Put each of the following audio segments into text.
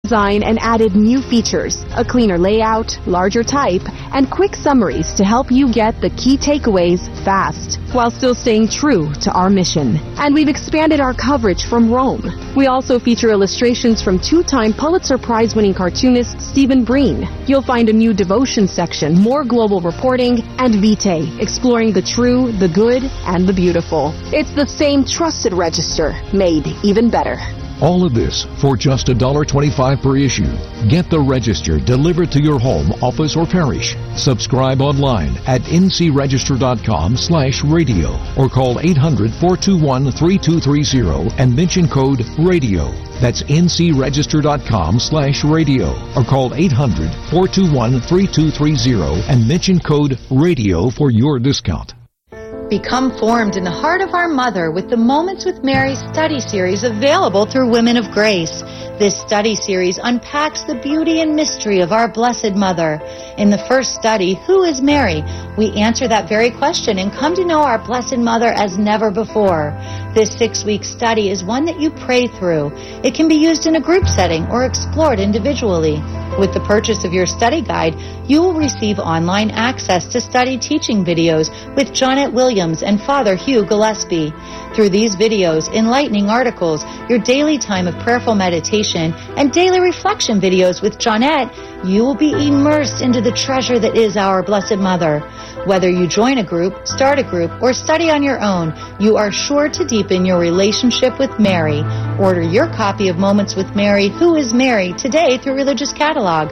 design and added new features, a cleaner layout, larger type, and quick summaries to help you get the key takeaways fast, while still staying true to our mission. And we've expanded our coverage from Rome. We also feature illustrations from two-time Pulitzer Prize-winning cartoonist Stephen Breen. You'll find a new devotion section, more global reporting, and Vitae, exploring the true, the good, and the beautiful. It's the same trusted register, made even better. All of this for just $1.25 per issue. Get the Register delivered to your home, office, or parish. Subscribe online at ncregister.com/radio or call 800-421-3230 and mention code RADIO. That's ncregister.com/radio or call 800-421-3230 and mention code RADIO for your discount. Become formed in the heart of our mother with the Moments with Mary study series available through Women of Grace. This study series unpacks the beauty and mystery of our Blessed Mother. In the first study, Who is Mary? We answer that very question and come to know our Blessed Mother as never before. This 6-week study is one that you pray through. It can be used in a group setting or explored individually. With the purchase of your study guide, you will receive online access to study teaching videos with Jonette Williams and Father Hugh Gillespie. Through these videos, enlightening articles, your daily time of prayerful meditation, and daily reflection videos with Jonette, you will be immersed into the treasure that is our Blessed Mother. Whether you join a group, start a group, or study on your own, you are sure to deepen your relationship with Mary. Order your copy of Moments with Mary, Who is Mary, today through Religious Catalog,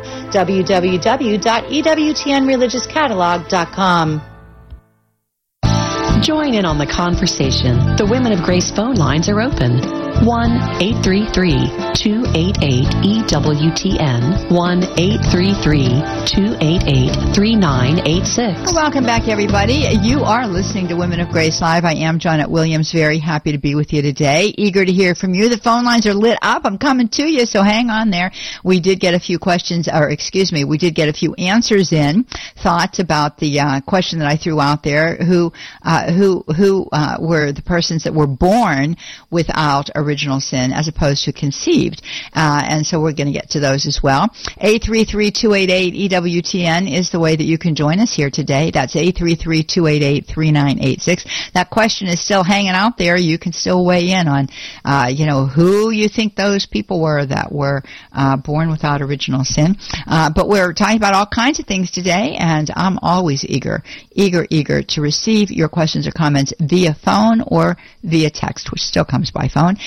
www.ewtnreligiouscatalog.com. Join in on the conversation. The Women of Grace phone lines are open. 1-833-288-EWTN. 1-833-288-3986. Welcome back, everybody. You are listening to Women of Grace Live. I am Jonette Williams. Very happy to be with you today. Eager to hear from you. The phone lines are lit up. I'm coming to you, so hang on there. We did get a few questions, we did get a few answers in. Thoughts about the question that I threw out there. Who were the persons that were born without original sin as opposed to conceived. And so we're going to get to those as well. 833-288-EWTN is the way that you can join us here today. That's 833-288-3986. That question is still hanging out there. You can still weigh in on, who you think those people were that were born without original sin. But we're talking about all kinds of things today, and I'm always eager to receive your questions or comments via phone or via text, which still comes by phone.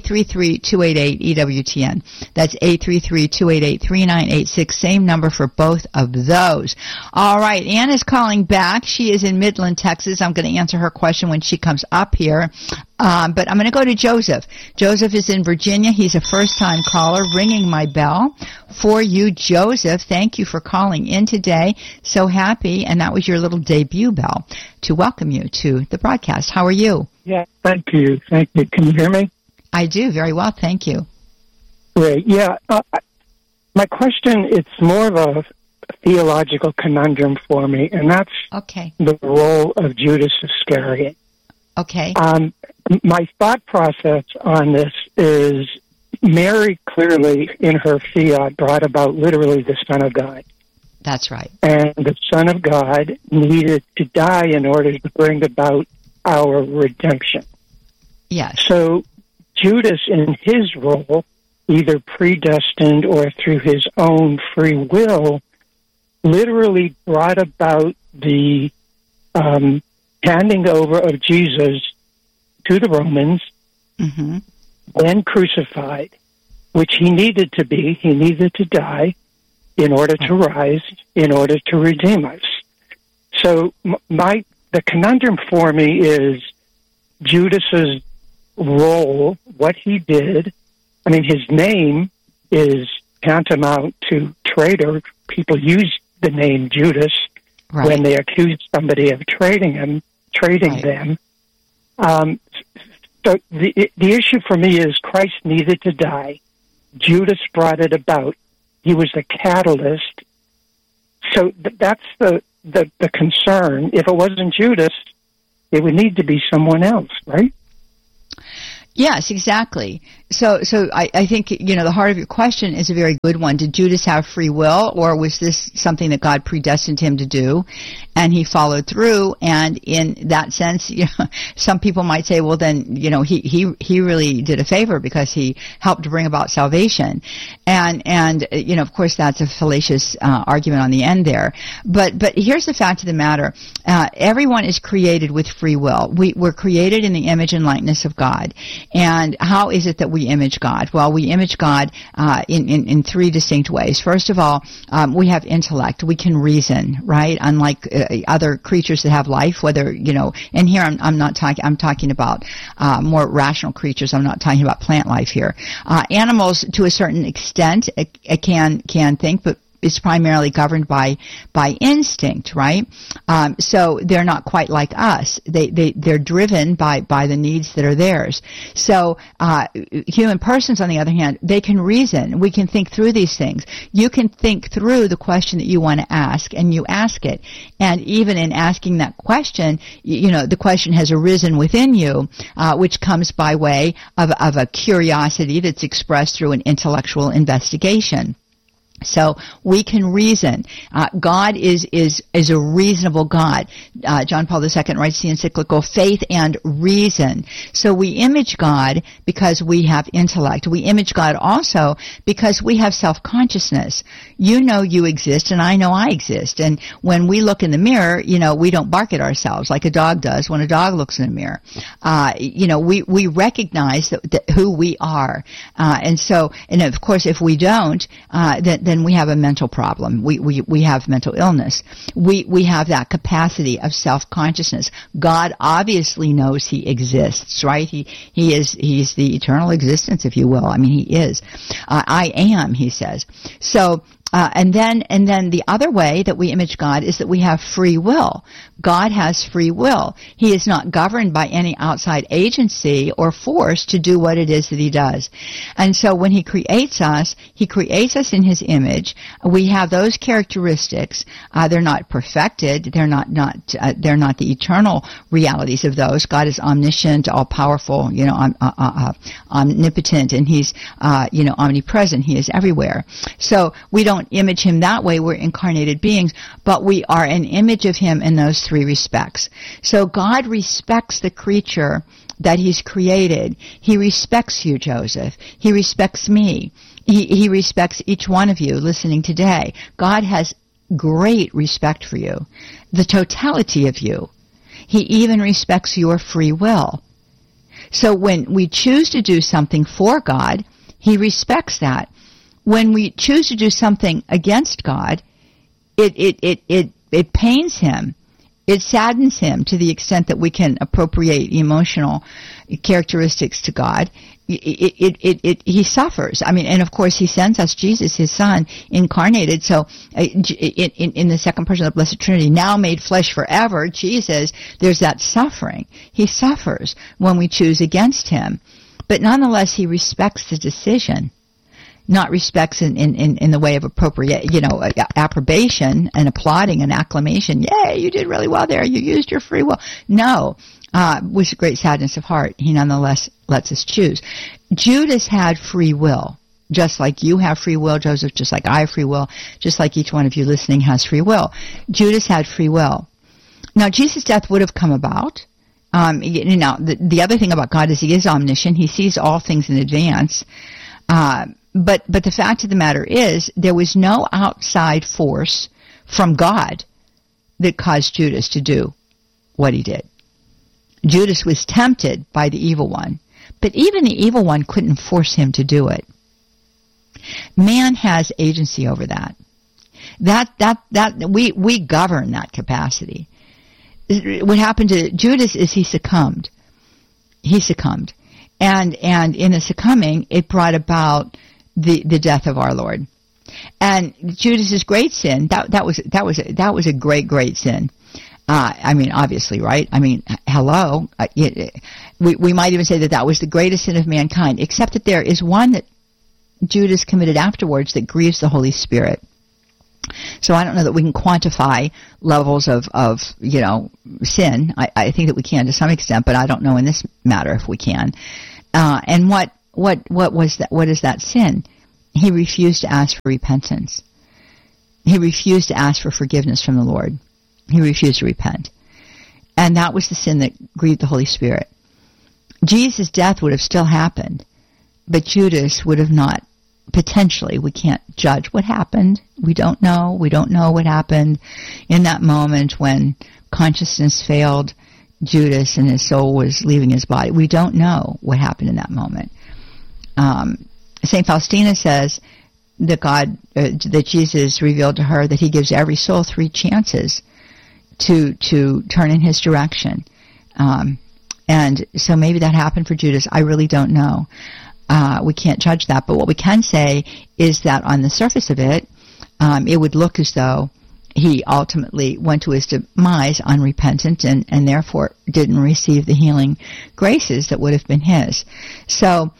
833-288-EWTN. That's 833-288-3986. Same number for both of those. All right, Ann is calling back. She is in Midland, Texas. I'm going to answer her question when she comes up here. But I'm going to go to Joseph. Joseph is in Virginia. He's a first-time caller, ringing my bell for you, Joseph. Thank you for calling in today. So happy. And that was your little debut bell to welcome you to the broadcast. How are you? Yeah, thank you. Can you hear me? I do very well, thank you. Great. Yeah, my question, it's more of a theological conundrum for me, and that's the role of Judas Iscariot. Okay. My thought process on this is Mary clearly, in her fiat, brought about literally the Son of God. That's right. And the Son of God needed to die in order to bring about our redemption. Yes. So Judas, in his role, either predestined or through his own free will, literally brought about the handing over of Jesus to the Romans, then crucified, which he needed to be. He needed to die in order to rise, in order to redeem us. So the conundrum for me is Judas's role, what he did. I mean, his name is tantamount to traitor. People use the name Judas when they accuse somebody of trading them. So the issue for me is Christ needed to die. Judas brought it about. He was the catalyst. So that's the concern. If it wasn't Judas, it would need to be someone else, right? Yes, exactly. So I think, the heart of your question is a very good one. Did Judas have free will, or was this something that God predestined him to do, and he followed through? And in that sense, some people might say, well, then, he really did a favor because he helped to bring about salvation. And of course, that's a fallacious argument on the end there. But here's the fact of the matter: everyone is created with free will. We're created in the image and likeness of God. And how is it that we image God? Well, we image God in three distinct ways. First of all, we have intellect. We can reason, right? Unlike other creatures that have life, whether, and here I'm talking about more rational creatures. I'm not talking about plant life here. Animals, to a certain extent, can think, but it's primarily governed by instinct, right? So they're not quite like us. They're driven by the needs that are theirs. So human persons, on the other hand, they can reason. We can think through these things. You can think through the question that you want to ask, and you ask it. And even in asking that question, the question has arisen within you, which comes by way of a curiosity that's expressed through an intellectual investigation. So we can reason. God is a reasonable God. John Paul II writes the encyclical Faith and Reason. So we image God because we have intellect. We image God also because we have self-consciousness. You know you exist, and I know I exist. And when we look in the mirror, we don't bark at ourselves like a dog does when a dog looks in a mirror. We recognize that who we are. And of course, if we don't, then we have a mental problem. We have mental illness. We have that capacity of self-consciousness. God obviously knows he exists, right? He's the eternal existence, if you will. I mean, he is. I am, he says. So, and then the other way that we image God is that we have free will. God has free will. He is not governed by any outside agency or force to do what it is that he does. And so when he creates us in his image. We have those characteristics. They're not perfected. They're not the eternal realities of those. God is omniscient, all powerful, omnipotent, and he's, omnipresent. He is everywhere. So we don't image him that way. We're incarnated beings, but we are an image of him in those three respects. So God respects the creature that he's created. He respects you, Joseph. He respects me. He respects each one of you listening today. God has great respect for you, the totality of you. He even respects your free will. So when we choose to do something for God, he respects that. When we choose to do something against God, it pains him. It saddens him to the extent that we can appropriate emotional characteristics to God. He suffers. I mean, and of course he sends us Jesus, his son, incarnated. So in the second person of the Blessed Trinity, now made flesh forever, Jesus, there's that suffering. He suffers when we choose against him. But nonetheless, he respects the decision. Not respects in the way of appropriate, approbation and applauding and acclamation. Yay, you did really well there. You used your free will. No, with great sadness of heart, he nonetheless lets us choose. Judas had free will, just like you have free will, Joseph, just like I have free will, just like each one of you listening has free will. Judas had free will. Now, Jesus' death would have come about. The other thing about God is he is omniscient. He sees all things in advance. But the fact of the matter is, there was no outside force from God that caused Judas to do what he did. Judas was tempted by the evil one, but even the evil one couldn't force him to do it. Man has agency over that. We govern that capacity. What happened to Judas is he succumbed. And in the succumbing, it brought about the death of our Lord. And Judas's great sin, that was a great sin. Obviously, right? Hello. We might even say that was the greatest sin of mankind, except that there is one that Judas committed afterwards that grieves the Holy Spirit. So I don't know that we can quantify levels of sin. I think that we can to some extent, but I don't know in this matter if we can. And what what was that? What is that sin? He refused to ask for repentance. He refused to ask for forgiveness from the Lord. He refused to repent. And that was the sin that grieved the Holy Spirit. Jesus' death would have still happened, but Judas would have not. Potentially, we can't judge what happened. We don't know. We don't know what happened in that moment when consciousness failed Judas and his soul was leaving his body. We don't know what happened in that moment. St. Faustina says that Jesus revealed to her that he gives every soul 3 chances to turn in his direction. And so maybe that happened for Judas. I really don't know. We can't judge that, but what we can say is that on the surface of it, it would look as though he ultimately went to his demise unrepentant and therefore didn't receive the healing graces that would have been his. So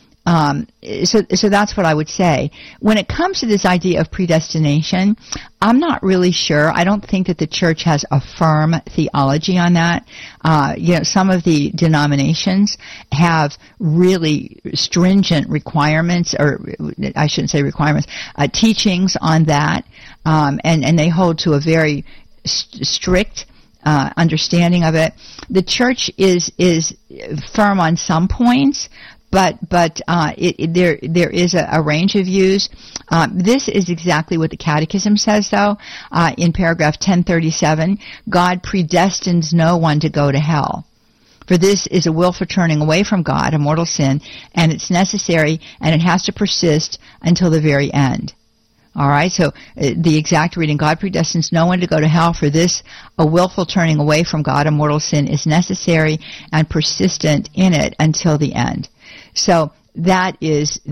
that's what I would say. When it comes to this idea of predestination, I'm not really sure. I don't think that the church has a firm theology on that. Some of the denominations have really stringent requirements, or I shouldn't say requirements, teachings on that, and they hold to a very strict understanding of it. The church is firm on some points, but there is a range of views. This is exactly what the Catechism says, though. In paragraph 1037, God predestines no one to go to hell. For this is a willful turning away from God, a mortal sin, and it's necessary, and it has to persist until the very end. All right, so the exact reading, God predestines no one to go to hell. For this, a willful turning away from God, a mortal sin, is necessary and persistent in it until the end. So that is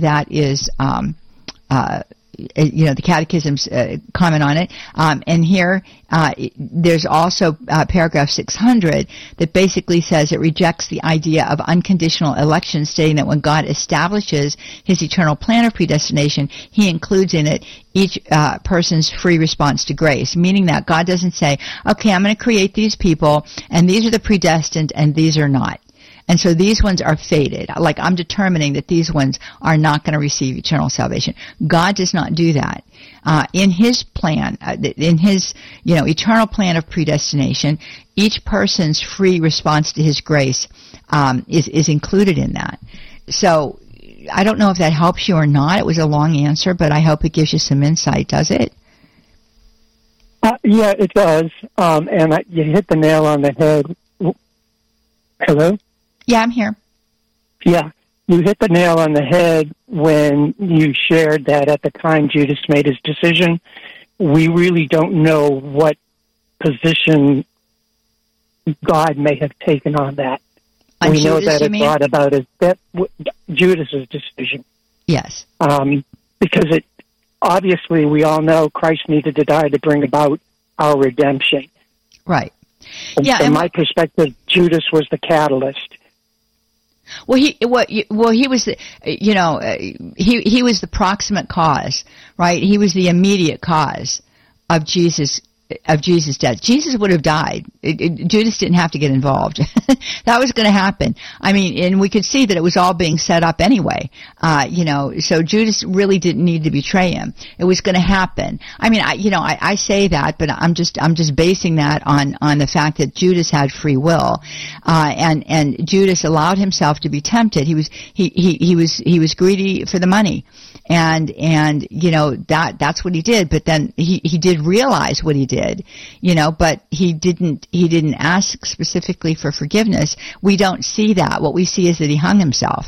the Catechism's comment on it. And here, there's also paragraph 600 that basically says it rejects the idea of unconditional election, stating that when God establishes his eternal plan of predestination, he includes in it each person's free response to grace, meaning that God doesn't say, okay, I'm going to create these people, and these are the predestined, and these are not. And so these ones are fated. Like, I'm determining that these ones are not going to receive eternal salvation. God does not do that. In his plan, in his, eternal plan of predestination, each person's free response to his grace, is included in that. So, I don't know if that helps you or not. It was a long answer, but I hope it gives you some insight. Does it? Yeah, it does. And you hit the nail on the head. Hello? Yeah, I'm here. Yeah, you hit the nail on the head when you shared that at the time Judas made his decision, we really don't know what position God may have taken on that. We know that it brought about Judas's decision. Yes. Because obviously we all know Christ needed to die to bring about our redemption. Right. Yeah. From my perspective, Judas was the catalyst. Well, he was, he was the proximate cause, right? He was the immediate cause of Jesus' death. Jesus would have died. Judas didn't have to get involved. That was going to happen. I mean, and we could see that it was all being set up anyway. So Judas really didn't need to betray him. It was going to happen. I mean, I say that, but I'm just basing that on the fact that Judas had free will, and Judas allowed himself to be tempted. He was greedy for the money. And that's what he did, but then he did realize what he did, but he didn't ask specifically for forgiveness. We don't see that. What we see is that he hung himself,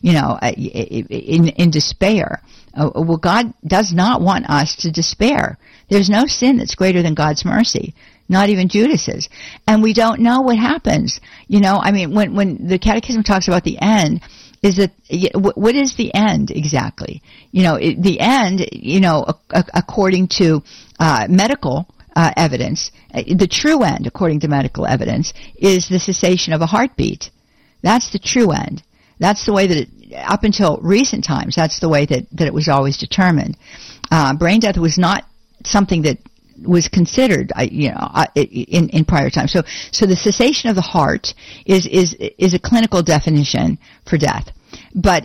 in despair. Well, God does not want us to despair. There's no sin that's greater than God's mercy. Not even Judas's. And we don't know what happens. When the Catechism talks about the end, is that, what is the end exactly? The end, according to medical evidence, the true end, according to medical evidence, is the cessation of a heartbeat. That's the true end. That's the way that up until recent times, that's the way that it was always determined. Brain death was not something that was considered, in prior times. So the cessation of the heart is a clinical definition for death. But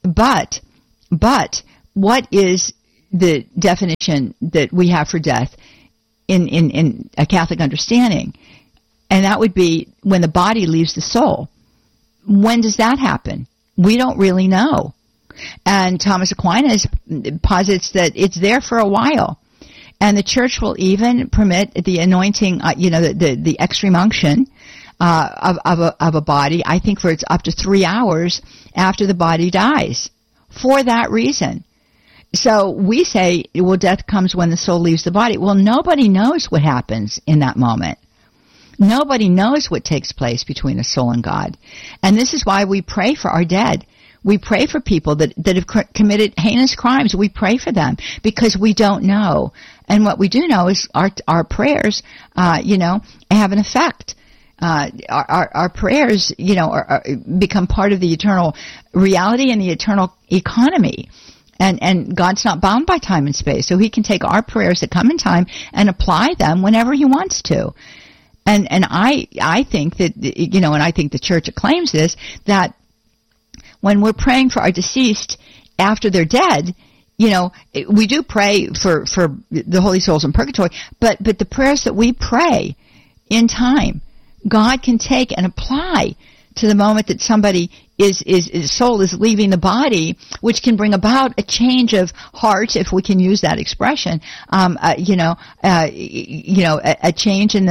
But what is the definition that we have for death in a Catholic understanding? And that would be when the body leaves the soul. When does that happen? We don't really know. And Thomas Aquinas posits that it's there for a while. And the church will even permit the anointing, the extreme unction of a body, I think for it's up to 3 hours after the body dies, for that reason. So we say, well, death comes when the soul leaves the body. Well, nobody knows what happens in that moment. Nobody knows what takes place between the soul and God. And this is why we pray for our dead. We pray for people that have committed heinous crimes. We pray for them because we don't know. And what we do know is our prayers, have an effect. Our prayers, become part of the eternal reality and the eternal economy. And God's not bound by time and space. So He can take our prayers that come in time and apply them whenever He wants to. And I think that, and I think the church acclaims this, that when we're praying for our deceased after they're dead, we do pray for the holy souls in purgatory, but the prayers that we pray in time, God can take and apply to the moment that somebody his soul is leaving the body, which can bring about a change of heart, if we can use that expression. A change in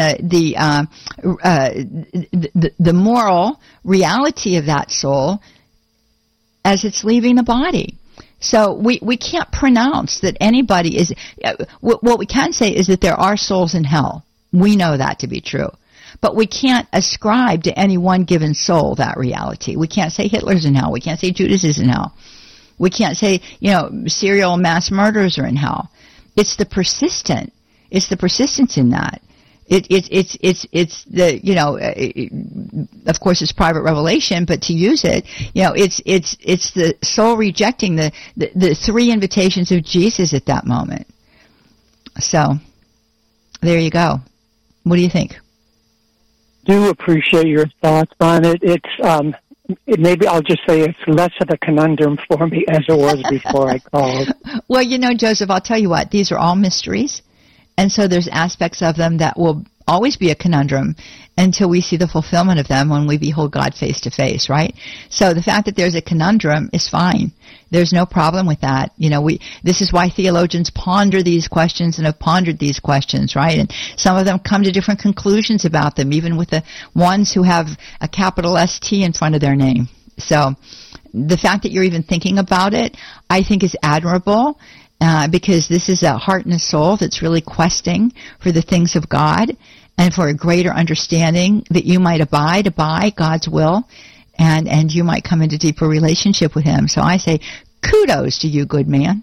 the moral reality of that soul as it's leaving the body. So we can't pronounce that anybody is. What we can say is that there are souls in hell. We know that to be true. But we can't ascribe to any one given soul that reality. We can't say Hitler's in hell. We can't say Judas is in hell. We can't say, serial mass murderers are in hell. It's the persistence in that. It's the, of course it's private revelation, but to use it, it's the soul rejecting the three invitations of Jesus at that moment. So, there you go. What do you think? Do appreciate your thoughts on it. It's maybe I'll just say it's less of a conundrum for me as it was before I called. Well, Joseph, I'll tell you what, these are all mysteries, and so there's aspects of them that will always be a conundrum until we see the fulfillment of them when we behold God face to face, right? So the fact that there's a conundrum is fine. There's no problem with that. This is why theologians ponder these questions and have pondered these questions, right? And some of them come to different conclusions about them, even with the ones who have a capital ST in front of their name. So the fact that you're even thinking about it, I think is admirable. Because this is a heart and a soul that's really questing for the things of God and for a greater understanding that you might abide by God's will and you might come into deeper relationship with Him. So I say, kudos to you, good man.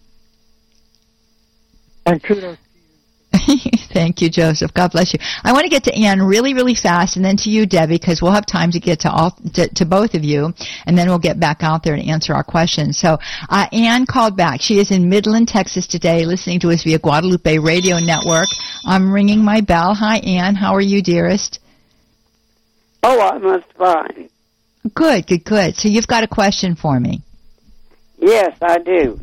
And kudos. Thank you, Joseph. God bless you. I want to get to Ann really, really fast, and then to you, Debbie, because we'll have time to get to both of you, and then we'll get back out there and answer our questions. So, Ann called back. She is in Midland, Texas today, listening to us via Guadalupe Radio Network. I'm ringing my bell. Hi, Ann. How are you, dearest? Oh, I'm fine. Good. So you've got a question for me. Yes, I do.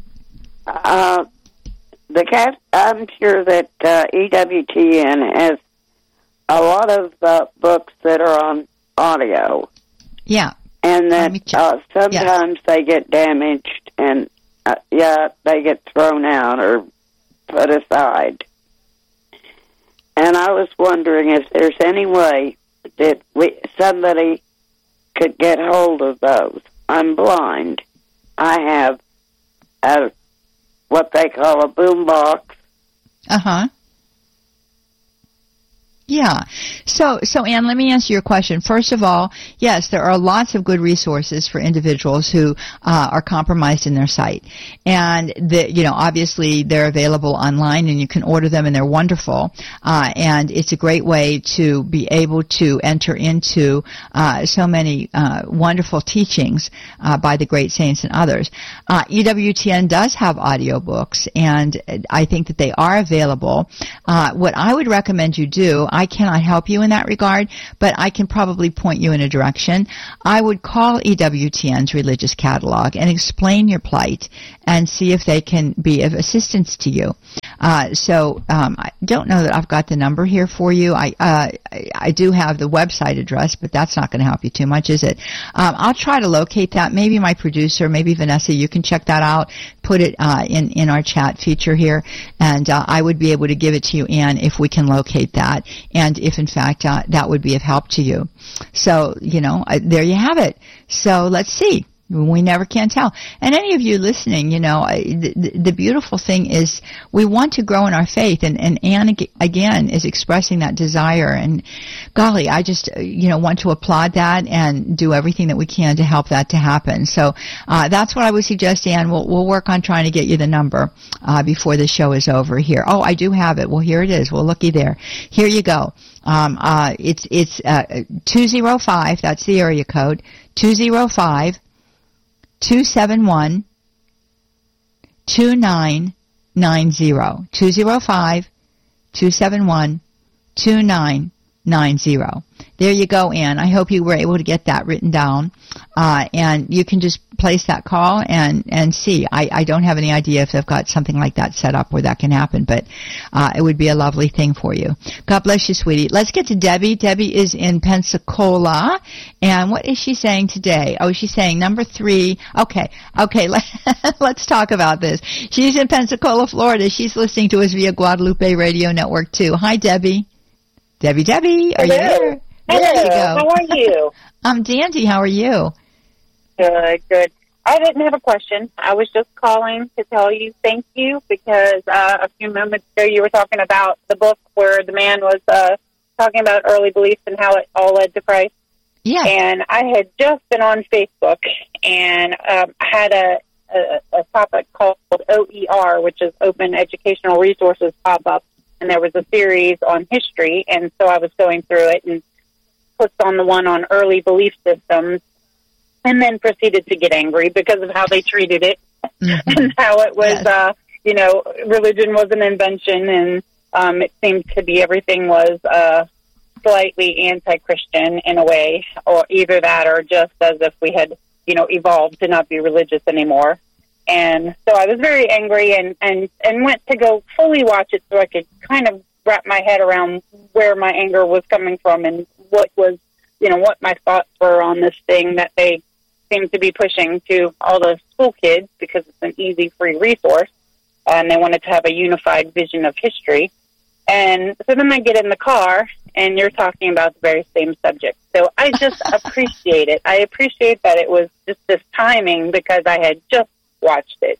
I'm sure that EWTN has a lot of books that are on audio. Yeah. And that sometimes they get damaged and, they get thrown out or put aside. And I was wondering if there's any way that somebody could get hold of those. I'm blind. I have what they call a boom box. Uh-huh. Yeah. So Ann, let me answer your question. First of all, yes, there are lots of good resources for individuals who are compromised in their sight. And obviously they're available online and you can order them and they're wonderful. And it's a great way to be able to enter into so many wonderful teachings by the great saints and others. EWTN does have audiobooks, and I think that they are available. What I would recommend you do, I cannot help you in that regard, but I can probably point you in a direction. I would call EWTN's religious catalog and explain your plight and see if they can be of assistance to you. I don't know that I've got the number here for you. I do have the website address, but that's not going to help you too much, is it? I'll try to locate that. Maybe my producer, maybe Vanessa, you can check that out, put it in our chat feature here, and I would be able to give it to you, Ann, if we can locate that, and if in fact that would be of help to you. So, there you have it. So let's see. We never can tell. And any of you listening, the beautiful thing is we want to grow in our faith, and Ann, again, is expressing that desire. And golly, I just, want to applaud that and do everything that we can to help that to happen. So that's what I would suggest, Ann. We'll work on trying to get you the number before the show is over here. Oh, I do have it. Well, here it is. Well, looky there. Here you go. It's 205, that's the area code, 205 271 2990. 205 271 2990. There you go, Ann. I hope you were able to get that written down. And you can just place that call and see. I don't have any idea if they've got something like that set up where that can happen, but it would be a lovely thing for you. God bless you, sweetie. Let's get to Debbie. Debbie is in Pensacola. And what is she saying today? Oh, she's saying number 3. Okay. Let's talk about this. She's in Pensacola, Florida. She's listening to us via Guadalupe Radio Network 2. Hi, Debbie. Debbie, are you there? Hello. There you go. How are you? I'm dandy. How are you? Good. I didn't have a question. I was just calling to tell you thank you because a few moments ago you were talking about the book where the man was talking about early beliefs and how it all led to Christ. Yeah. And I had just been on Facebook and had a topic called OER, which is Open Educational Resources, pop up. And there was a series on history, and so I was going through it and clicked on the one on early belief systems and then proceeded to get angry because of how they treated it and how it was, religion was an invention, and it seemed to be everything was slightly anti-Christian in a way, or either that or just as if we had, evolved to not be religious anymore. And so I was very angry and went to go fully watch it so I could kind of wrap my head around where my anger was coming from and what was, what my thoughts were on this thing that they seem to be pushing to all the school kids because it's an easy, free resource. And they wanted to have a unified vision of history. And so then I get in the car and you're talking about the very same subject. So I just appreciate it. I appreciate that it was just this timing because I had just watched it.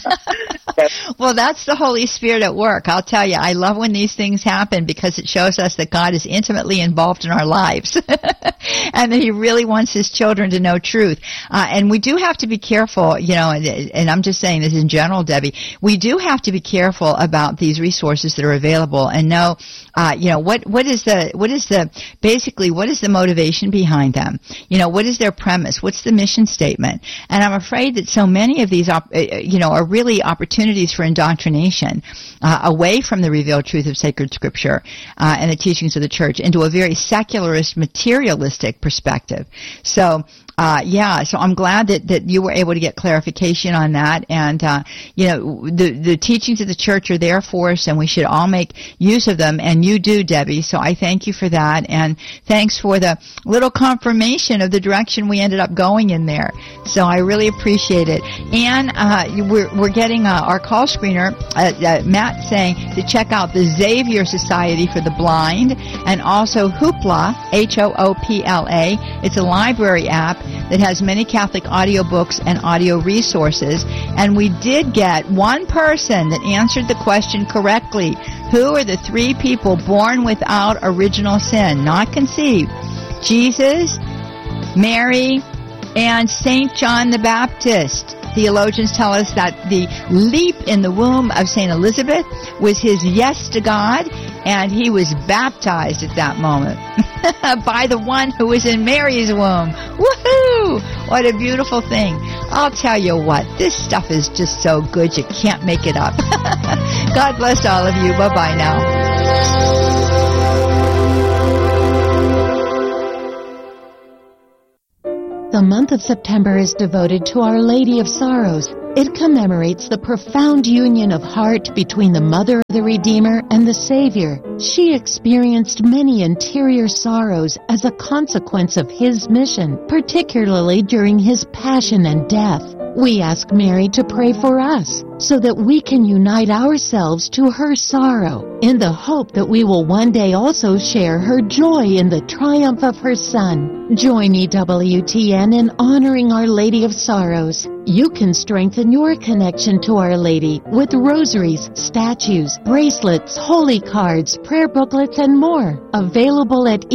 Well, that's the Holy Spirit at work. I'll tell you, I love when these things happen because it shows us that God is intimately involved in our lives and that He really wants His children to know truth. And we do have to be careful, and I'm just saying this in general, Debbie, we do have to be careful about these resources that are available and know, what is the motivation behind them? What is their premise? What's the mission statement? And I'm afraid that so many of these are really opportunities for indoctrination away from the revealed truth of sacred scripture and the teachings of the church into a very secularist, materialistic perspective. So I'm glad that you were able to get clarification on that. And, the teachings of the church are there for us and we should all make use of them. And you do, Debbie. So I thank you for that. And thanks for the little confirmation of the direction we ended up going in there. So I really appreciate it. And, we're getting, our call screener, Matt saying to check out the Xavier Society for the Blind and also Hoopla, Hoopla. It's a library app that has many Catholic audiobooks and audio resources. And we did get one person that answered the question correctly. Who are the 3 people born without original sin, not conceived? Jesus, Mary, and St. John the Baptist. Theologians tell us that the leap in the womb of St. Elizabeth was his yes to God, and he was baptized at that moment by the one who was in Mary's womb. Woohoo! What a beautiful thing. I'll tell you what, this stuff is just so good you can't make it up. God bless all of you. Bye-bye now. The month of September is devoted to Our Lady of Sorrows. It commemorates the profound union of heart between the Mother of the Redeemer and the Savior. She experienced many interior sorrows as a consequence of His mission, particularly during His passion and death. We ask Mary to pray for us so that we can unite ourselves to her sorrow in the hope that we will one day also share her joy in the triumph of her Son. Join EWTN in honoring Our Lady of Sorrows. You can strengthen your connection to Our Lady with rosaries, statues, bracelets, holy cards, prayer booklets, and more. Available at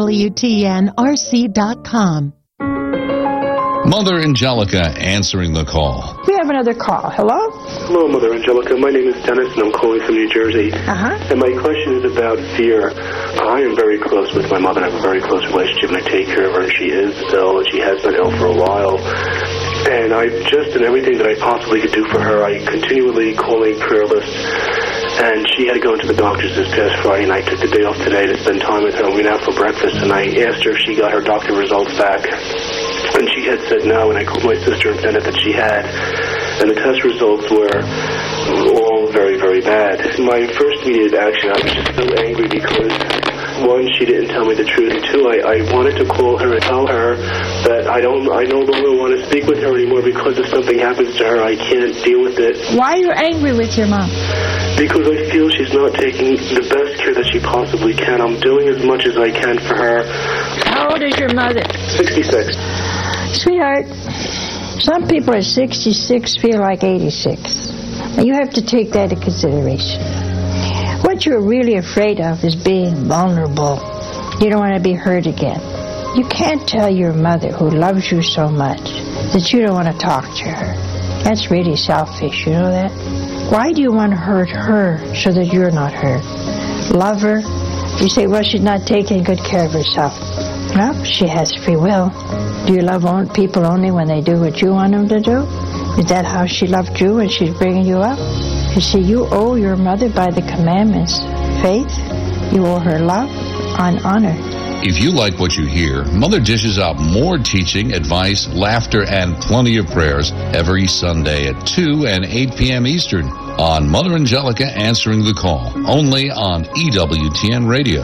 EWTNRC.com. Mother Angelica answering the call. We have another call. Hello? Hello, Mother Angelica. My name is Dennis, and I'm calling from New Jersey. And my question is about fear. I am very close with my mother. I have a very close relationship, and I take care of her. She is ill, and she has been ill for a while. And I just, in everything that I possibly could do for her, I continually calling prayer lists. And she had to go into the doctor's this past Friday, and I took the day off today to spend time with her. We went out for breakfast, and I asked her if she got her doctor results back. And she had said no, and I called my sister and found out that she had. And the test results were all very, very bad. My first immediate action, I was just so angry because, one, she didn't tell me the truth. And two, I wanted to call her and tell her that I no longer want to speak with her anymore because if something happens to her, I can't deal with it. Why are you angry with your mom? Because I feel she's not taking the best care that she possibly can. I'm doing as much as I can for her. How old is your mother? 66. Sweetheart, some people at 66 feel like 86. And you have to take that into consideration. What you're really afraid of is being vulnerable. You don't want to be hurt again. You can't tell your mother, who loves you so much, that you don't want to talk to her. That's really selfish, you know that? Why do you want to hurt her so that you're not hurt? Love her. You say, well, she's not taking good care of herself. Well, she has free will. Do you love people only when they do what you want them to do? Is that how she loved you when she's bringing you up? You see, you owe your mother by the commandments faith. You owe her love and honor. If you like what you hear, Mother dishes out more teaching, advice, laughter, and plenty of prayers every Sunday at 2 and 8 p.m. Eastern on Mother Angelica Answering the Call, only on EWTN Radio.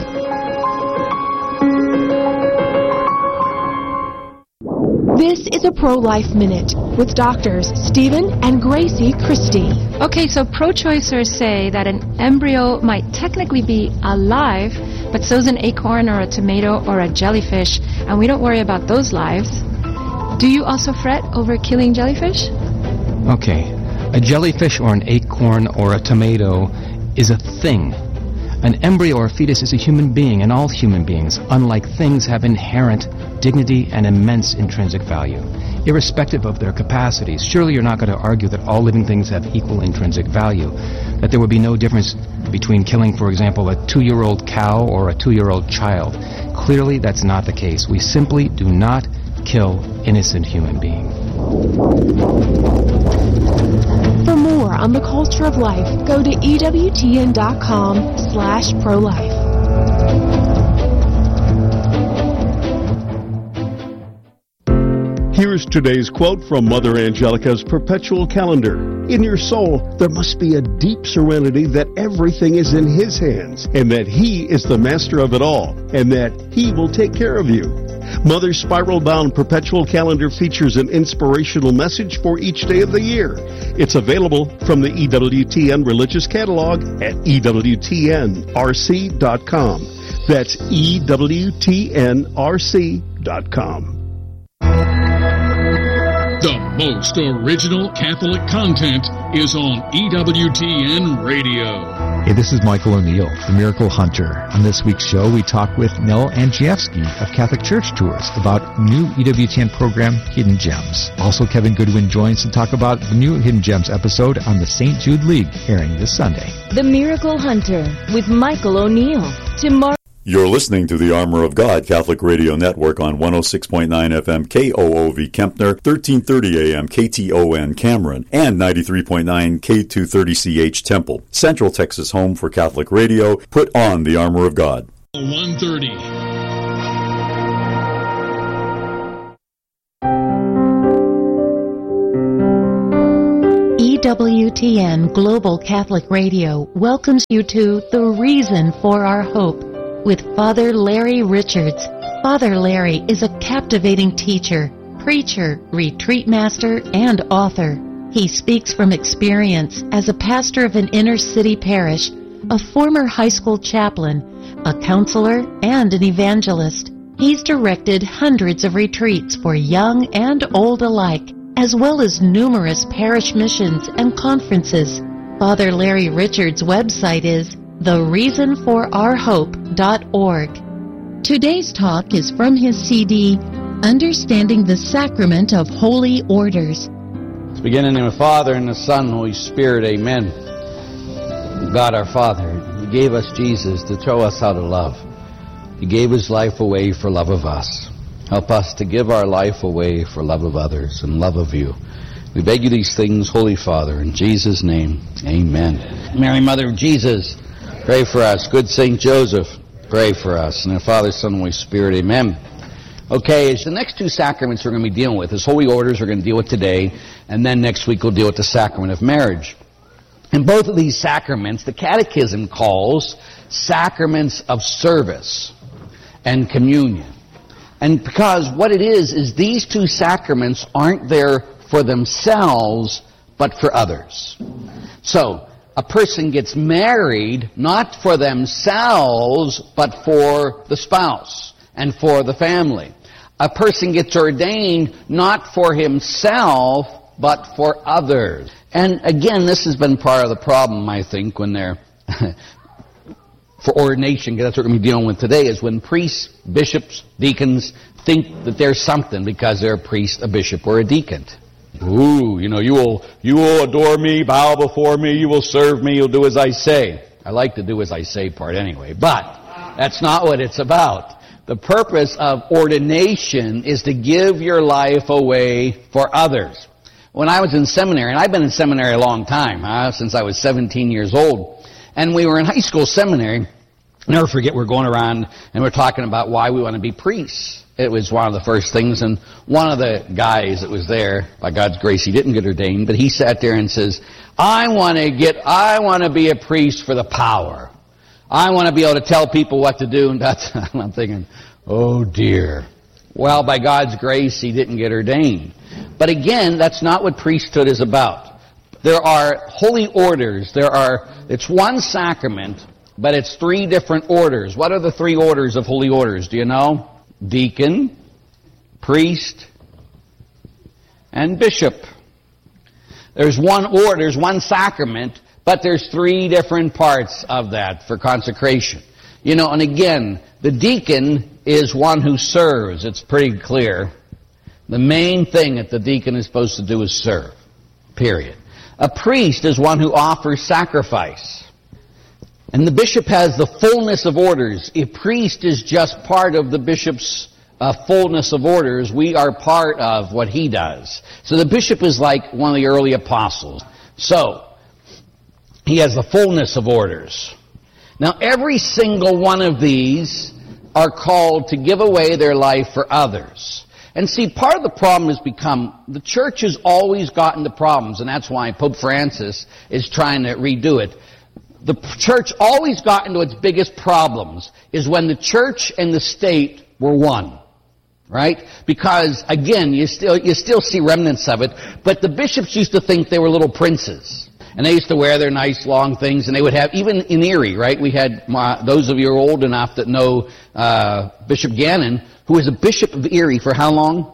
This is a Pro-Life Minute with doctors Stephen and Gracie Christie. Okay, so pro-choicers say that an embryo might technically be alive, but so's an acorn or a tomato or a jellyfish, and we don't worry about those lives. Do you also fret over killing jellyfish? Okay, a jellyfish or an acorn or a tomato is a thing. An embryo or fetus is a human being, and all human beings, unlike things, have inherent dignity and immense intrinsic value, irrespective of their capacities. Surely you're not going to argue that all living things have equal intrinsic value, that there would be no difference between killing, for example, a 2-year-old cow or a 2-year-old child. Clearly, that's not the case. We simply do not kill innocent human beings. For more on the culture of life, go to EWTN.com/prolife. Here's today's quote from Mother Angelica's Perpetual Calendar. In your soul, there must be a deep serenity that everything is in His hands, and that He is the master of it all, and that He will take care of you. Mother's spiral-bound Perpetual Calendar features an inspirational message for each day of the year. It's available from the EWTN Religious Catalog at EWTNRC.com. That's EWTNRC.com. The most original Catholic content is on EWTN Radio. Hey, this is Michael O'Neill, the Miracle Hunter. On this week's show, we talk with Nell Andrzejewski of Catholic Church Tours about new EWTN program, Hidden Gems. Also, Kevin Goodwin joins to talk about the new Hidden Gems episode on the St. Jude League, airing this Sunday. The Miracle Hunter with Michael O'Neill. Tomorrow. You're listening to the Armor of God Catholic Radio Network on 106.9 FM KOOV Kempner, 1330 AM KTON Cameron, and 93.9 K230CH Temple. Central Texas home for Catholic radio. Put on the Armor of God. 1:30. EWTN Global Catholic Radio welcomes you to The Reason for Our Hope with Father Larry Richards. Father Larry is a captivating teacher, preacher, retreat master, and author. He speaks from experience as a pastor of an inner-city parish, a former high school chaplain, a counselor, and an evangelist. He's directed hundreds of retreats for young and old alike, as well as numerous parish missions and conferences. Father Larry Richards' website is thereasonforourhope.org. Today's talk is from his CD, Understanding the Sacrament of Holy Orders. Let's begin in the name of the Father, and the Son, and the Holy Spirit. Amen. God our Father, He gave us Jesus to show us how to love. He gave His life away for love of us. Help us to give our life away for love of others and love of you. We beg you these things, Holy Father, in Jesus' name, amen. Mary, Mother of Jesus, pray for us. Good Saint Joseph, pray for us. And the Father, Son, and Holy Spirit, amen. Okay, the next two sacraments we're going to be dealing with is holy orders we're going to deal with today, and then next week we'll deal with the sacrament of marriage. And both of these sacraments, the Catechism calls sacraments of service and communion. And because what it is these two sacraments aren't there for themselves, but for others. So, a person gets married not for themselves, but for the spouse and for the family. A person gets ordained not for himself, but for others. And again, this has been part of the problem, I think, when they're for ordination, because that's what we're going to be dealing with today, is when priests, bishops, deacons think that they're something because they're a priest, a bishop, or a deacon. Ooh, you will adore me, bow before me, you will serve me, you'll do as I say. I like the do as I say part anyway, but that's not what it's about. The purpose of ordination is to give your life away for others. When I was in seminary, and I've been in seminary a long time, since I was 17 years old, and we were in high school seminary, never forget, we're going around and we're talking about why we want to be priests. It was one of the first things, and one of the guys that was there, by God's grace, he didn't get ordained, but he sat there and says, I want to be a priest for the power. I want to be able to tell people what to do, and I'm thinking, oh dear. Well, by God's grace, he didn't get ordained. But again, that's not what priesthood is about. There are holy orders. It's one sacrament, but it's three different orders. What are the three orders of holy orders? Do you know? Deacon, priest, and bishop. There's one order, there's one sacrament, but there's three different parts of that for consecration. And again, the deacon is one who serves. It's pretty clear. The main thing that the deacon is supposed to do is serve. Period. A priest is one who offers sacrifice. And the bishop has the fullness of orders. A priest is just part of the bishop's fullness of orders. We are part of what he does. So the bishop is like one of the early apostles. So, he has the fullness of orders. Now, every single one of these are called to give away their life for others. And see, part of the problem has become, the church has always gotten the problems, and that's why Pope Francis is trying to redo it. The church always got into its biggest problems is when the church and the state were one. Right? Because, again, you still see remnants of it, but the bishops used to think they were little princes. And they used to wear their nice long things, and they would have, even in Erie, right? We had, those of you who are old enough that know Bishop Gannon, who was a bishop of Erie for how long?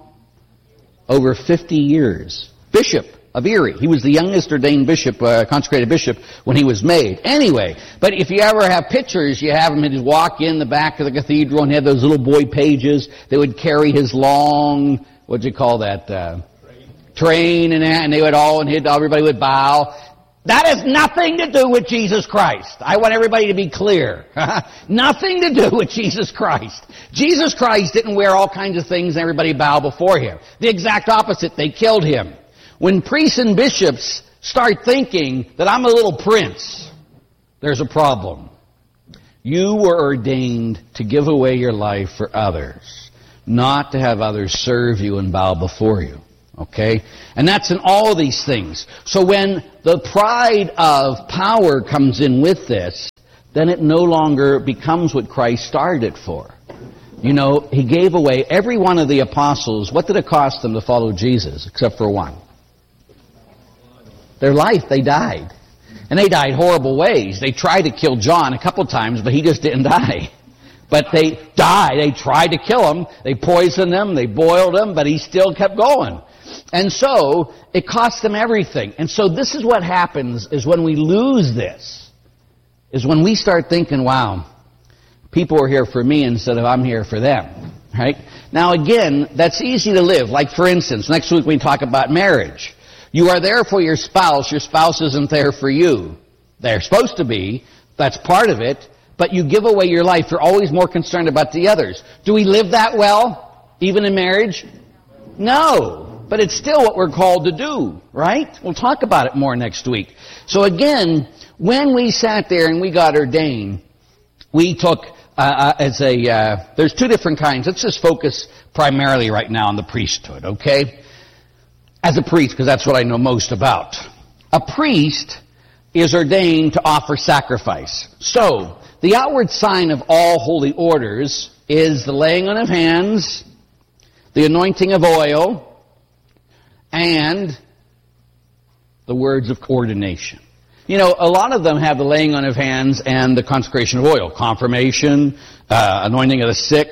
Over 50 years. Bishop of Erie. He was the youngest ordained bishop, consecrated bishop, when he was made. Anyway, but if you ever have pictures, you have him just walk in the back of the cathedral, and he had those little boy pages that would carry his long, what'd you call that? Train, and they would everybody would bow. That has nothing to do with Jesus Christ. I want everybody to be clear. Nothing to do with Jesus Christ. Jesus Christ didn't wear all kinds of things and everybody bow before him. The exact opposite. They killed him. When priests and bishops start thinking that I'm a little prince, there's a problem. You were ordained to give away your life for others, not to have others serve you and bow before you. Okay? And that's in all these things. So when the pride of power comes in with this, then it no longer becomes what Christ started it for. You know, he gave away every one of the apostles. What did it cost them to follow Jesus, except for one? Their life. They died. And they died horrible ways. They tried to kill John a couple times, but he just didn't die. But they died. They tried to kill him. They poisoned him. They boiled him, but he still kept going. And so, it cost them everything. And so this is what happens, is when we lose this, is when we start thinking, wow, people are here for me instead of I'm here for them. Right? Now again, that's easy to live. Like for instance, next week we talk about marriage. You are there for your spouse isn't there for you. They're supposed to be, that's part of it, but you give away your life. You're always more concerned about the others. Do we live that well, even in marriage? No, but it's still what we're called to do, right? We'll talk about it more next week. So again, when we sat there and we got ordained, we took there's two different kinds. Let's just focus primarily right now on the priesthood, okay? As a priest, because that's what I know most about. A priest is ordained to offer sacrifice. So, the outward sign of all holy orders is the laying on of hands, the anointing of oil, and the words of ordination. You know, a lot of them have the laying on of hands and the consecration of oil. Confirmation, anointing of the sick,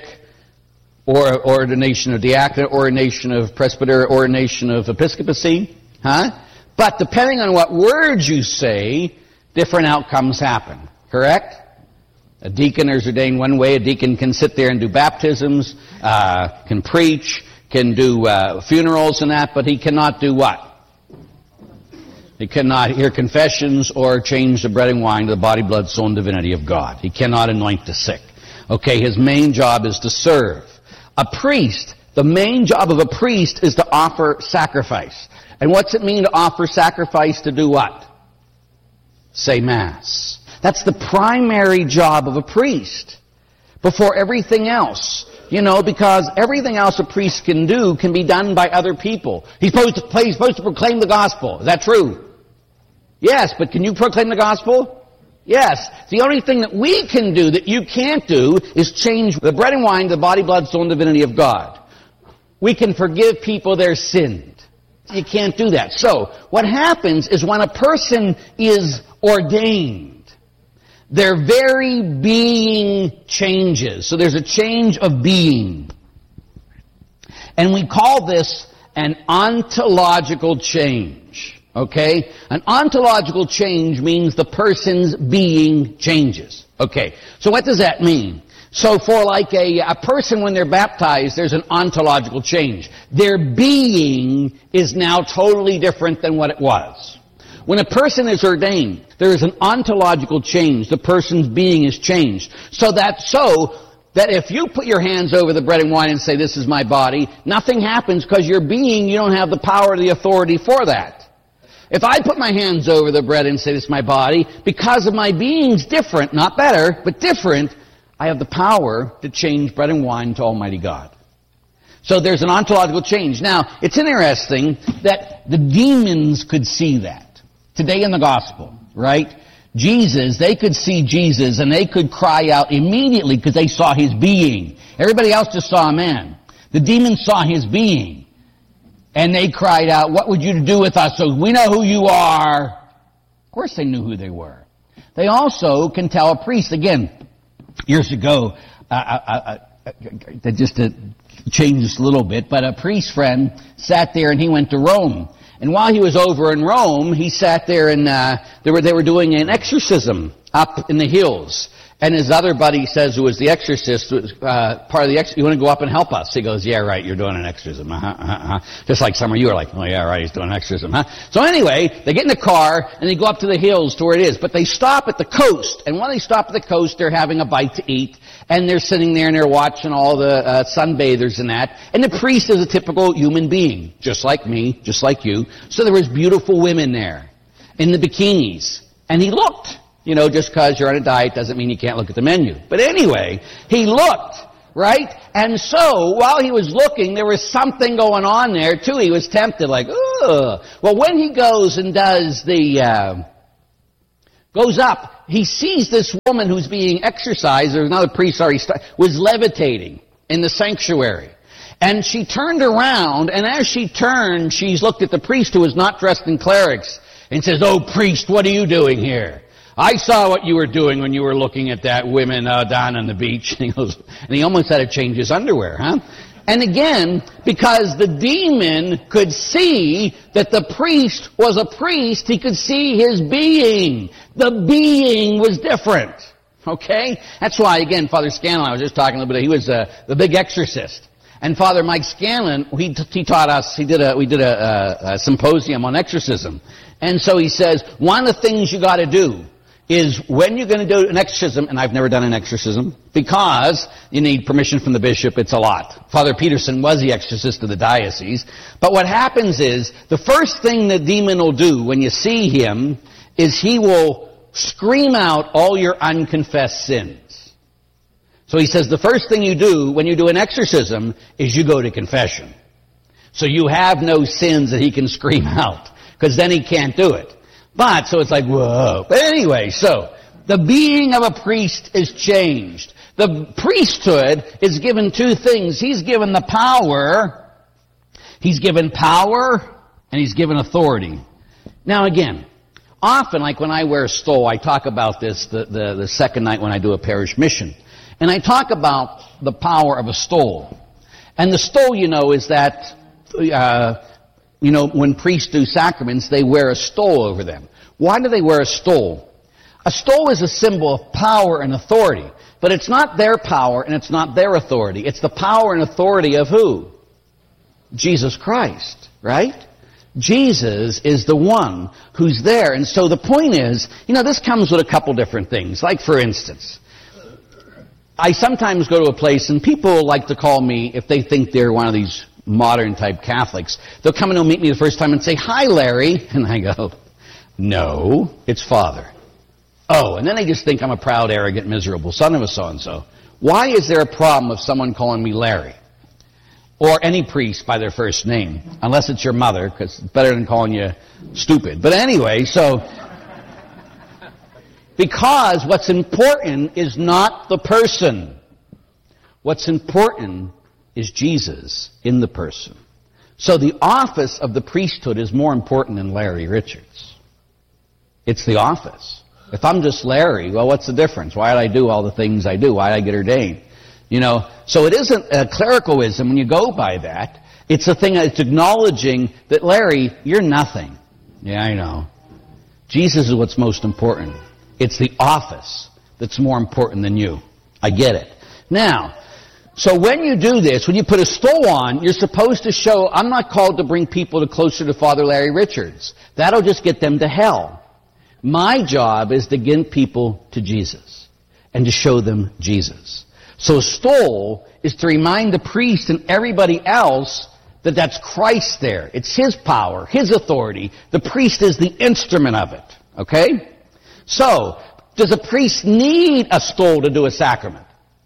or ordination of diaconate, ordination of presbytery, ordination of episcopacy. But depending on what words you say, different outcomes happen. Correct? A deacon is ordained one way. A deacon can sit there and do baptisms, can preach, can do funerals and that, but he cannot do what? He cannot hear confessions or change the bread and wine to the body, blood, soul, and divinity of God. He cannot anoint the sick. Okay, his main job is to serve. A priest, the main job of a priest is to offer sacrifice. And what's it mean to offer sacrifice? To do what? Say Mass. That's the primary job of a priest. Before everything else. You know, because everything else a priest can do can be done by other people. He's supposed to proclaim the gospel. Is that true? Yes, but can you proclaim the gospel? Yes. The only thing that we can do that you can't do is change the bread and wine to the body, blood, soul, and divinity of God. We can forgive people their sins. You can't do that. So, what happens is when a person is ordained, their very being changes. So there's a change of being. And we call this an ontological change. Okay? An ontological change means the person's being changes. Okay. So what does that mean? So for like a person when they're baptized, there's an ontological change. Their being is now totally different than what it was. When a person is ordained, there is an ontological change. The person's being is changed. So that if you put your hands over the bread and wine and say, this is my body, nothing happens because your being, you don't have the power or the authority for that. If I put my hands over the bread and say, this is my body, because of my being's different, not better, but different, I have the power to change bread and wine to Almighty God. So there's an ontological change. Now, it's interesting that the demons could see that. Today in the gospel, right? Jesus, they could see Jesus and they could cry out immediately because they saw his being. Everybody else just saw a man. The demons saw his being. And they cried out, what would you do with us? So we know who you are. Of course they knew who they were. They also can tell a priest, again, years ago, just to change this a little bit, but a priest friend sat there and he went to Rome. And while he was over in Rome, he sat there and they were doing an exorcism up in the hills. And his other buddy says, who was the exorcist, was part of the exorcism, you want to go up and help us? He goes, yeah, right, you're doing an exorcism. Just like some of you are like, oh yeah, right, he's doing an exorcism. So anyway, they get in the car and they go up to the hills to where it is. But they stop at the coast. And when they stop at the coast, they're having a bite to eat. And they're sitting there and they're watching all the sunbathers and that. And the priest is a typical human being, just like me, just like you. So there was beautiful women there in the bikinis. And he looked. You know, just because you're on a diet doesn't mean you can't look at the menu. But anyway, he looked. right? And so, while he was looking, there was something going on there, too. He was tempted, like, ugh. Well, when he goes and does goes up, he sees this woman who's being exorcised, or another priest was levitating in the sanctuary. And she turned around, and as she turned, she's looked at the priest who was not dressed in clerics, and says, "Oh, priest, what are you doing here? I saw what you were doing when you were looking at that woman down on the beach." And he almost had to change his underwear, huh? And again, because the demon could see that the priest was a priest, he could see his being. The being was different. Okay? That's why, again, Father Scanlon, I was just talking a little bit, he was the big exorcist. And Father Mike Scanlon, he taught us, we did a symposium on exorcism. And so he says, one of the things you got to do is when you're going to do an exorcism, and I've never done an exorcism, because you need permission from the bishop, it's a lot. Father Peterson was the exorcist of the diocese. But what happens is, the first thing the demon will do when you see him is he will scream out all your unconfessed sins. So he says the first thing you do when you do an exorcism is you go to confession. So you have no sins that he can scream out, because then he can't do it. But, so it's like, whoa. But anyway, so, the being of a priest is changed. The priesthood is given two things. He's given the power, and he's given authority. Now again, often, like when I wear a stole, I talk about this the second night when I do a parish mission. And I talk about the power of a stole. And the stole, is that, when priests do sacraments, they wear a stole over them. Why do they wear a stole? A stole is a symbol of power and authority. But it's not their power and it's not their authority. It's the power and authority of who? Jesus Christ, right? Jesus is the one who's there. And so the point is, this comes with a couple different things. Like, for instance, I sometimes go to a place and people like to call me, if they think they're one of these modern type Catholics, they'll come and they'll meet me the first time and say, "Hi, Larry." And I go, "No, it's Father." "Oh," and then they just think I'm a proud, arrogant, miserable son of a so-and-so. Why is there a problem of someone calling me Larry? Or any priest by their first name, unless it's your mother, because it's better than calling you stupid. But anyway, so, because what's important is not the person. What's important is Jesus in the person. So the office of the priesthood is more important than Larry Richards. It's the office. If I'm just Larry, well, what's the difference? Why did I do all the things I do? Why did I get ordained? So it isn't a clericalism when you go by that. It's a thing, it's acknowledging that, Larry, you're nothing. Yeah, I know. Jesus is what's most important. It's the office that's more important than you. I get it. Now, so when you do this, when you put a stole on, you're supposed to show, I'm not called to bring people closer to Father Larry Richards. That'll just get them to hell. My job is to get people to Jesus and to show them Jesus. So a stole is to remind the priest and everybody else that that's Christ there. It's His power, His authority. The priest is the instrument of it. Okay? So, does a priest need a stole to do a sacrament?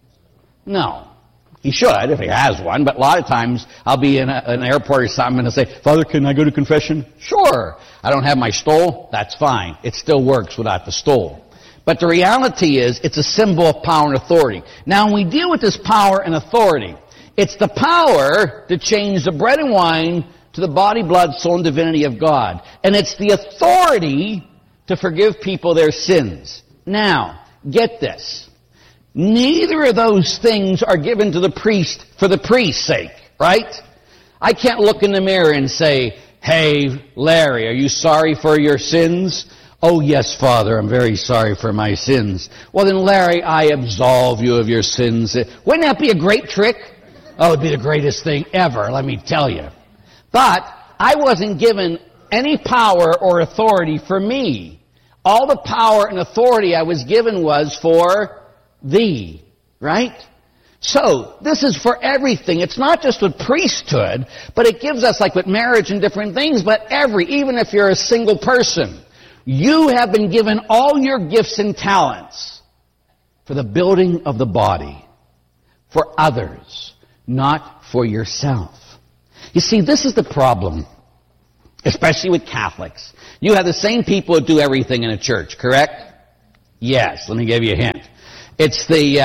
No. He should, if he has one, but a lot of times I'll be in an airport or something and I'll say, "Father, can I go to confession?" Sure. I don't have my stole? That's fine. It still works without the stole. But the reality is, it's a symbol of power and authority. Now, when we deal with this power and authority, it's the power to change the bread and wine to the body, blood, soul, and divinity of God. And it's the authority to forgive people their sins. Now, get this. Neither of those things are given to the priest for the priest's sake, right? I can't look in the mirror and say, "Hey, Larry, are you sorry for your sins?" "Oh, yes, Father, I'm very sorry for my sins." "Well, then, Larry, I absolve you of your sins." Wouldn't that be a great trick? Oh, it'd be the greatest thing ever, let me tell you. But I wasn't given any power or authority for me. All the power and authority I was given was for thee, right? So, this is for everything. It's not just with priesthood, but it gives us, like with marriage and different things, but even if you're a single person, you have been given all your gifts and talents for the building of the body, for others, not for yourself. You see, this is the problem, especially with Catholics. You have the same people who do everything in a church, correct? Yes, let me give you a hint. It's the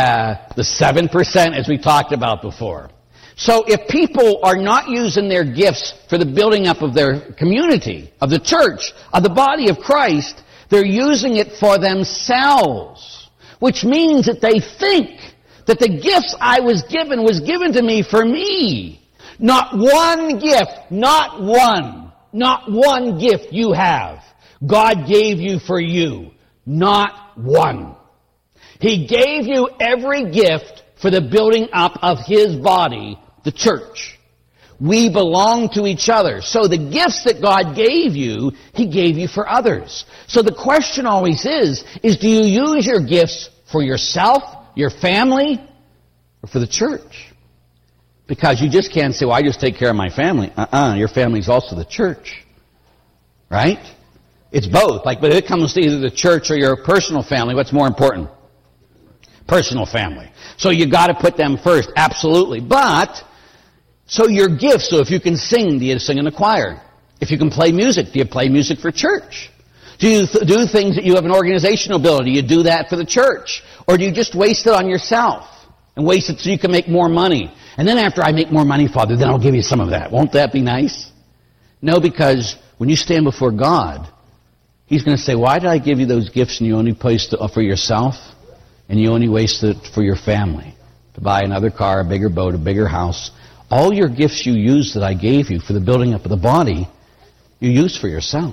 7%, as we talked about before. So if people are not using their gifts for the building up of their community, of the church, of the body of Christ, they're using it for themselves, which means that they think that the gifts I was given to me for me. Not one gift, not one gift you have, God gave you for you. Not one. He gave you every gift for the building up of His body, the church. We belong to each other. So the gifts that God gave you, He gave you for others. So the question always is do you use your gifts for yourself, your family, or for the church? Because you just can't say, well, I just take care of my family. Your family's also the church. Right? It's both. But if it comes to either the church or your personal family, what's more important? Personal family. So you got to put them first. Absolutely. But so your gifts, so if you can sing, do you sing in the choir? If you can play music, do you play music for church? Do you do things that you have an organizational ability? You do that for the church? Or do you just waste it on yourself and waste it so you can make more money? And then after I make more money, Father, then I'll give you some of that. Won't that be nice? No, because when you stand before God, He's going to say, why did I give you those gifts and you only placed it for yourself and you only wasted it for your family? To buy another car, a bigger boat, a bigger house. All your gifts you used that I gave you for the building up of the body, you used for yourself.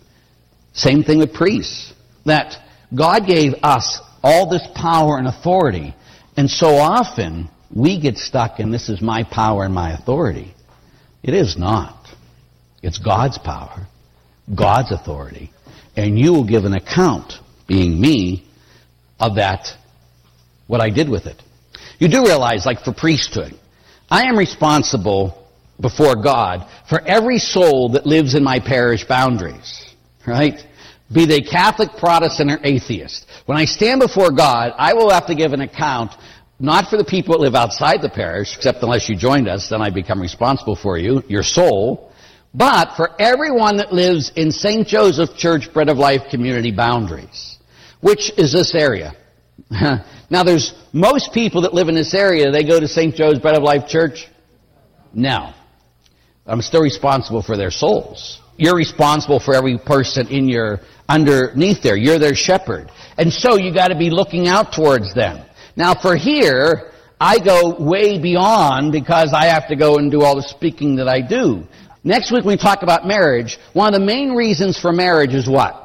Same thing with priests. That God gave us all this power and authority, and so often we get stuck in this is my power and my authority. It is not. It's God's power, God's authority, and you will give an account, being me, of that, what I did with it. You do realize, like for priesthood, I am responsible before God for every soul that lives in my parish boundaries, right? Be they Catholic, Protestant, or atheist. When I stand before God, I will have to give an account, not for the people that live outside the parish, except unless you joined us, then I become responsible for you, your soul, but for everyone that lives in St. Joseph Church Bread of Life community boundaries, which is this area. Now, there's most people that live in this area, they go to St. Joe's Bread of Life Church? No. I'm still responsible for their souls. You're responsible for every person in your underneath there. You're their shepherd. And so you got to be looking out towards them. Now, for here, I go way beyond because I have to go and do all the speaking that I do. Next week, when we talk about marriage, one of the main reasons for marriage is what?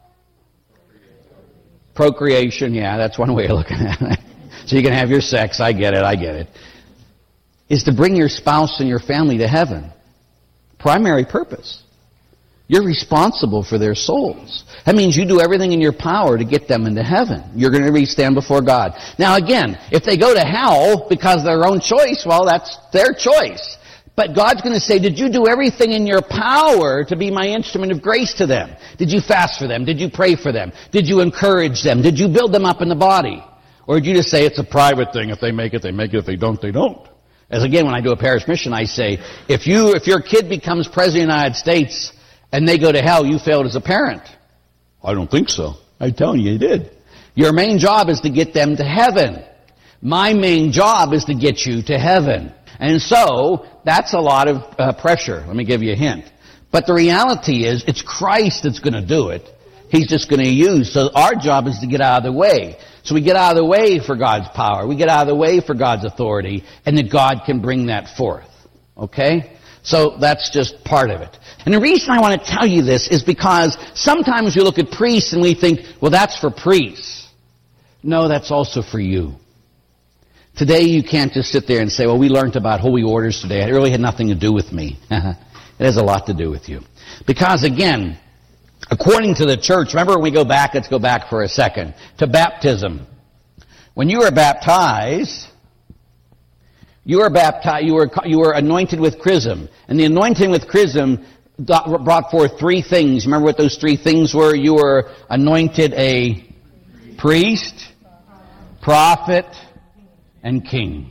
Procreation, yeah, that's one way of looking at it. So you can have your sex, I get it. Is to bring your spouse and your family to heaven. Primary purpose. You're responsible for their souls. That means you do everything in your power to get them into heaven. You're going to stand before God. Now again, if they go to hell because of their own choice, well, that's their choice. But God's going to say, did you do everything in your power to be my instrument of grace to them? Did you fast for them? Did you pray for them? Did you encourage them? Did you build them up in the body? Or did you just say it's a private thing? If they make it, they make it. If they don't, they don't. As again, when I do a parish mission, I say, if your kid becomes president of the United States and they go to hell, you failed as a parent. I don't think so. I'm telling you did. Your main job is to get them to heaven. My main job is to get you to heaven. And so, that's a lot of pressure. Let me give you a hint. But the reality is, it's Christ that's going to do it. He's just going to use. So our job is to get out of the way. So we get out of the way for God's power. We get out of the way for God's authority. And that God can bring that forth. Okay? So that's just part of it. And the reason I want to tell you this is because sometimes we look at priests and we think, well, that's for priests. No, that's also for you. Today you can't just sit there and say, well, we learned about holy orders today. It really had nothing to do with me. It has a lot to do with you. Because again, according to the church, remember when we go back, let's go back for a second, to baptism. When you were baptized, you were anointed with chrism. And the anointing with chrism brought forth three things. Remember what those three things were? You were anointed a priest, prophet, and king.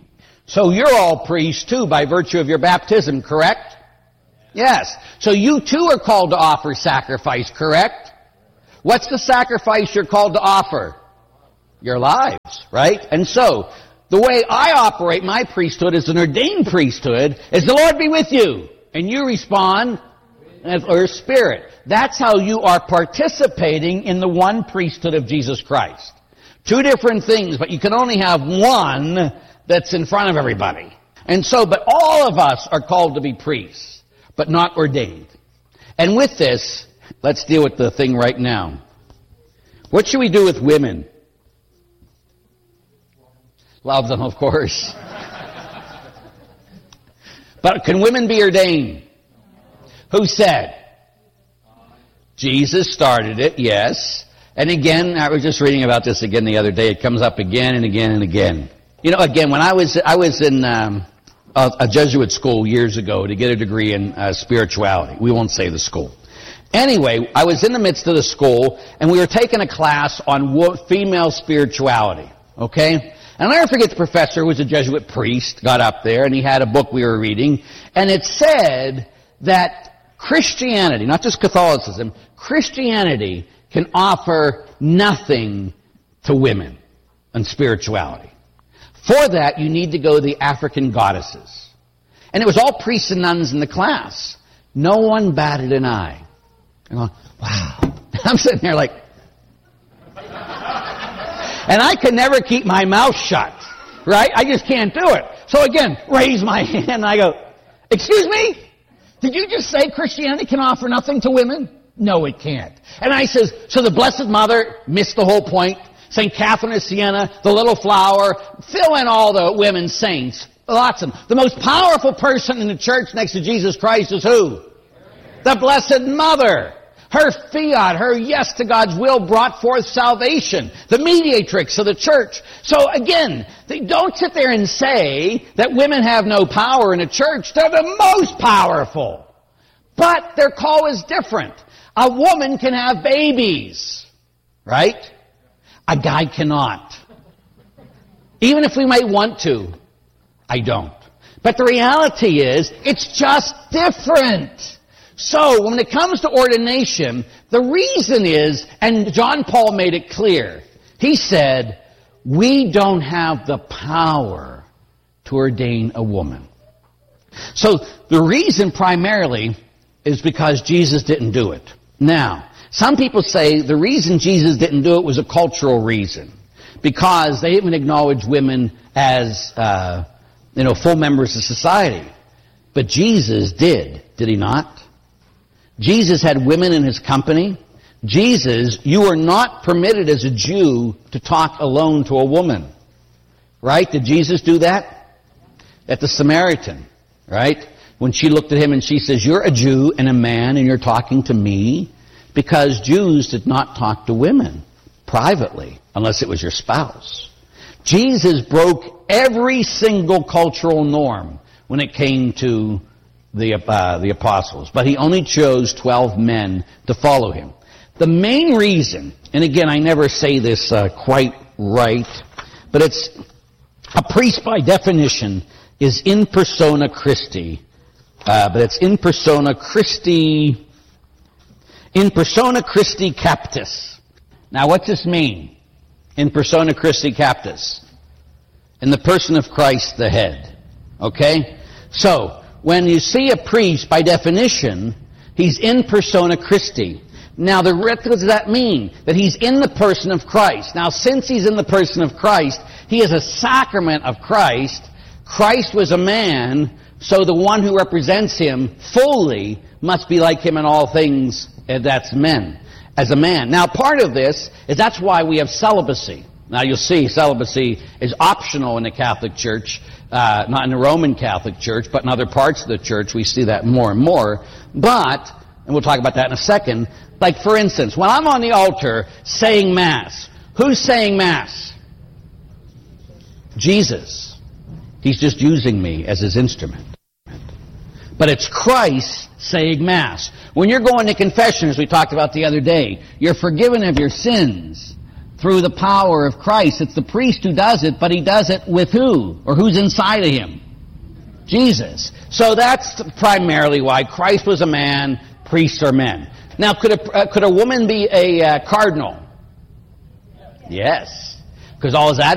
So you're all priests too by virtue of your baptism, correct? Yes. So you too are called to offer sacrifice, correct? What's the sacrifice you're called to offer? Your lives, right? And so, the way I operate my priesthood as an ordained priesthood is the Lord be with you. And you respond or Spirit. That's how you are participating in the one priesthood of Jesus Christ. Two different things, but you can only have one that's in front of everybody. And so, but all of us are called to be priests, but not ordained. And with this, let's deal with the thing right now. What should we do with women? Love them, of course. But can women be ordained? Who said? Jesus started it, yes. And again, I was just reading about this again the other day. It comes up again and again and again. You know, again, when I was in a Jesuit school years ago to get a degree in spirituality. We won't say the school. Anyway, I was in the midst of the school, and we were taking a class on female spirituality. Okay? And I'll never forget the professor, who was a Jesuit priest, got up there, and he had a book we were reading, and it said that Christianity, not just Catholicism, Christianity can offer nothing to women and spirituality. For that, you need to go to the African goddesses. And it was all priests and nuns in the class. No one batted an eye. I'm going, wow. I'm sitting there like... And I can never keep my mouth shut, right? I just can't do it. So again, raise my hand and I go, excuse me? Did you just say Christianity can offer nothing to women? No, it can't. And I says, so the Blessed Mother missed the whole point. St. Catherine of Siena, the Little Flower, fill in all the women saints. Lots of them. The most powerful person in the church next to Jesus Christ is who? The Blessed Mother. Her fiat, her yes to God's will brought forth salvation. The mediatrix of the church. So again, don't sit there and say that women have no power in a church. They're the most powerful. But their call is different. A woman can have babies, right? A guy cannot. Even if we might want to, I don't. But the reality is, it's just different. So, when it comes to ordination, the reason is, and John Paul made it clear, he said, we don't have the power to ordain a woman. So, the reason primarily is because Jesus didn't do it. Now, some people say the reason Jesus didn't do it was a cultural reason. Because they didn't acknowledge women as, full members of society. But Jesus did he not? Jesus had women in his company. Jesus, you are not permitted as a Jew to talk alone to a woman. Right? Did Jesus do that? At the Samaritan, right? When she looked at him and she says, you're a Jew and a man and you're talking to me? Because Jews did not talk to women privately unless it was your spouse. Jesus broke every single cultural norm when it came to the apostles, but he only chose 12 men to follow him. The main reason, and again, I never say this quite right, but it's a priest by definition is in persona Christi, but it's in persona Christi captis. Now, what's this mean? In persona Christi captis, in the person of Christ, the head. Okay, so when you see a priest, by definition, he's in persona Christi. Now, what does that mean? That he's in the person of Christ. Now, since he's in the person of Christ, he is a sacrament of Christ. Christ was a man, so the one who represents him fully must be like him in all things, and that's men, as a man. Now, part of this is that's why we have celibacy. Now, you'll see celibacy is optional in the Catholic Church, not in the Roman Catholic Church, but in other parts of the church, we see that more and more. But, and we'll talk about that in a second, like for instance, when I'm on the altar saying Mass, who's saying Mass? Jesus. He's just using me as his instrument. But it's Christ saying Mass. When you're going to confession, as we talked about the other day, you're forgiven of your sins. through the power of Christ. It's the priest who does it, but he does it with who? Or who's inside of him? Jesus. So that's primarily why Christ was a man, priests are men. Now, could a woman be a cardinal? Yes. Because all that